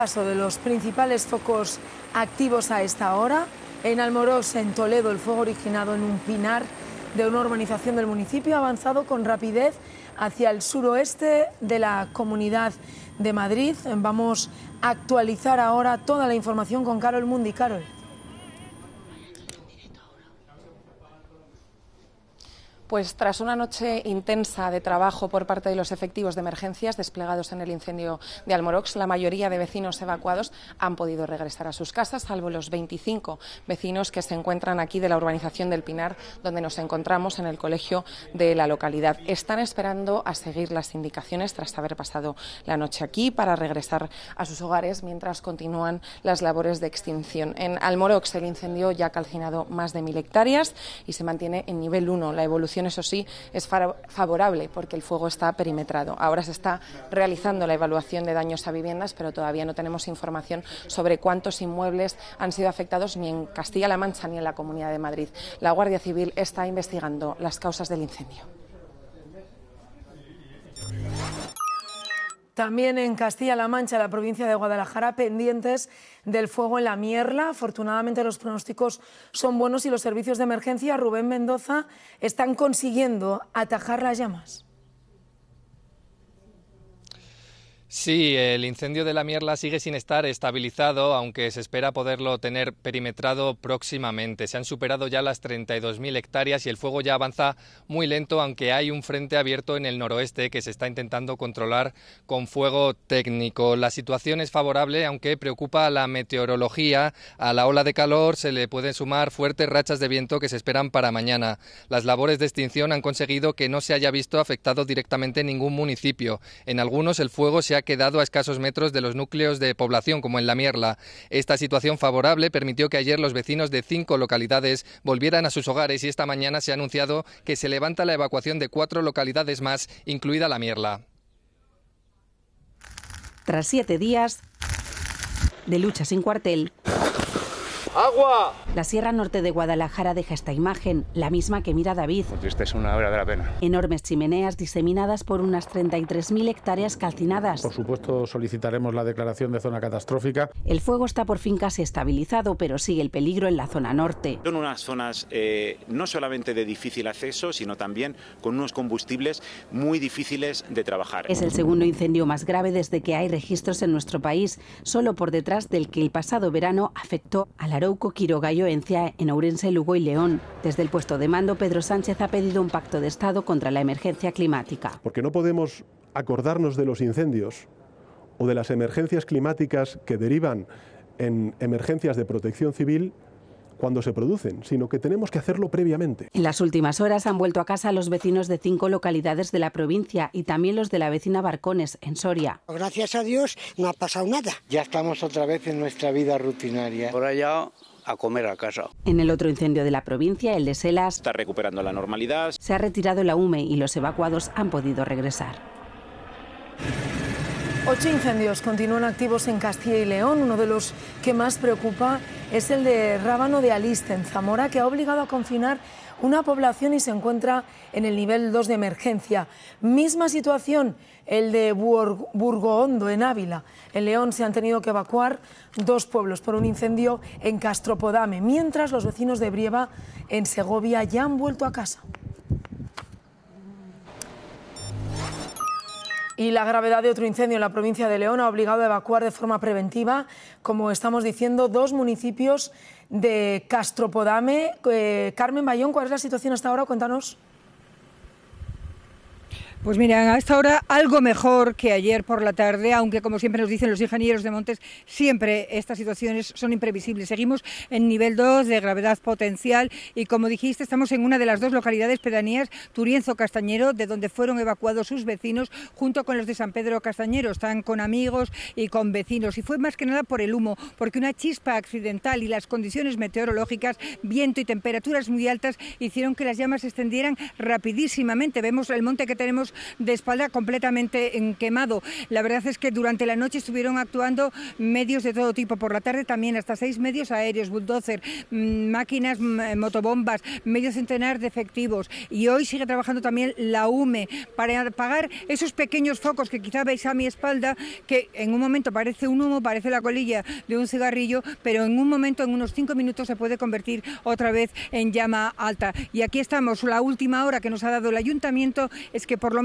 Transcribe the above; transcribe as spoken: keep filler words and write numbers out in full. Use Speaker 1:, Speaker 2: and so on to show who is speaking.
Speaker 1: Caso de los principales focos activos a esta hora. En Almorox, en Toledo, el fuego originado en un pinar de una urbanización del municipio ha avanzado con rapidez hacia el suroeste de la Comunidad de Madrid. Vamos a actualizar ahora toda la información con Carol Mundi. Carol.
Speaker 2: Pues tras una noche intensa de trabajo por parte de los efectivos de emergencias desplegados en el incendio de Almorox, la mayoría de vecinos evacuados han podido regresar a sus casas, salvo los veinticinco vecinos que se encuentran aquí de la urbanización del Pinar, donde nos encontramos en el colegio de la localidad. Están esperando a seguir las indicaciones tras haber pasado la noche aquí para regresar a sus hogares mientras continúan las labores de extinción. En Almorox el incendio ya ha calcinado más de mil hectáreas y se mantiene en nivel uno. La evolución, eso sí, es favorable porque el fuego está perimetrado. Ahora se está realizando la evaluación de daños a viviendas, pero todavía no tenemos información sobre cuántos inmuebles han sido afectados ni en Castilla-La Mancha ni en la Comunidad de Madrid. La Guardia Civil está investigando las causas del incendio.
Speaker 1: También en Castilla-La Mancha, la provincia de Guadalajara, pendientes del fuego en la Mierla. Afortunadamente los pronósticos son buenos y los servicios de emergencia, Rubén Mendoza, están consiguiendo atajar las llamas.
Speaker 3: Sí, el incendio de la Mierla sigue sin estar estabilizado, aunque se espera poderlo tener perimetrado próximamente. Se han superado ya las treinta y dos mil hectáreas y el fuego ya avanza muy lento, aunque hay un frente abierto en el noroeste que se está intentando controlar con fuego técnico. La situación es favorable, aunque preocupa la meteorología. A la ola de calor se le pueden sumar fuertes rachas de viento que se esperan para mañana. Las labores de extinción han conseguido que no se haya visto afectado directamente ningún municipio. En algunos el fuego se ha quedado a escasos metros de los núcleos de población, como en la Mierla. Esta situación favorable permitió que ayer los vecinos de cinco localidades volvieran a sus hogares y esta mañana se ha anunciado que se levanta la evacuación de cuatro localidades más, incluida la Mierla.
Speaker 4: Tras siete días de lucha sin cuartel,
Speaker 5: ¡agua!
Speaker 4: La Sierra Norte de Guadalajara deja esta imagen, la misma que mira David.
Speaker 5: Pues esta es una verdadera pena.
Speaker 4: Enormes chimeneas diseminadas por unas treinta y tres mil hectáreas calcinadas.
Speaker 6: Por supuesto, solicitaremos la declaración de zona catastrófica.
Speaker 4: El fuego está por fin casi estabilizado, pero sigue el peligro en la zona norte.
Speaker 7: Son unas zonas eh, no solamente de difícil acceso, sino también con unos combustibles muy difíciles de trabajar.
Speaker 4: Es el segundo incendio más grave desde que hay registros en nuestro país, solo por detrás del que el pasado verano afectó al Arauco, Quiroga y Oencia, en Ourense, Lugo y León. Desde el puesto de mando, Pedro Sánchez ha pedido un pacto de Estado contra la emergencia climática.
Speaker 8: Porque no podemos acordarnos de los incendios o de las emergencias climáticas que derivan en emergencias de protección civil cuando se producen, sino que tenemos que hacerlo previamente.
Speaker 4: En las últimas horas han vuelto a casa los vecinos de cinco localidades de la provincia y también los de la vecina Barcones, en Soria.
Speaker 9: Gracias a Dios no ha pasado nada.
Speaker 10: Ya estamos otra vez en nuestra vida rutinaria.
Speaker 5: Por allá a comer a casa.
Speaker 4: En el otro incendio de la provincia, el de Selas,
Speaker 7: está recuperando la normalidad.
Speaker 4: Se ha retirado la hume y los evacuados han podido regresar.
Speaker 1: Ocho incendios continúan activos en Castilla y León. Uno de los que más preocupa es el de Rábano de Aliste, en Zamora, que ha obligado a confinar una población y se encuentra en el nivel dos de emergencia. Misma situación el de Bur Burgohondo, en Ávila. En León se han tenido que evacuar dos pueblos por un incendio en Castropodame, mientras los vecinos de Brieva, en Segovia, ya han vuelto a casa. Y la gravedad de otro incendio en la provincia de León ha obligado a evacuar de forma preventiva, como estamos diciendo, dos municipios de Castropodame. Eh, Carmen Bayón, ¿cuál es la situación hasta ahora? Cuéntanos.
Speaker 11: Pues mira, a esta hora algo mejor que ayer por la tarde, aunque como siempre nos dicen los ingenieros de montes, siempre estas situaciones son imprevisibles. Seguimos en nivel dos de gravedad potencial y como dijiste, estamos en una de las dos localidades pedanías, Turienzo-Castañero, de donde fueron evacuados sus vecinos junto con los de San Pedro Castañero. Están con amigos y con vecinos y fue más que nada por el humo, porque una chispa accidental y las condiciones meteorológicas, viento y temperaturas muy altas hicieron que las llamas se extendieran rapidísimamente. Vemos el monte que tenemos tenemos de espalda completamente quemado. La verdad es que durante la noche estuvieron actuando medios de todo tipo, por la tarde también hasta seis medios aéreos, bulldozer, máquinas, motobombas, medio centenar de efectivos, y hoy sigue trabajando también la U M E para apagar esos pequeños focos que quizá veis a mi espalda, que en un momento parece un humo, parece la colilla de un cigarrillo, pero en un momento, en unos cinco minutos, se puede convertir otra vez en llama alta. Y aquí estamos, la última hora que nos ha dado el ayuntamiento es que por lo menos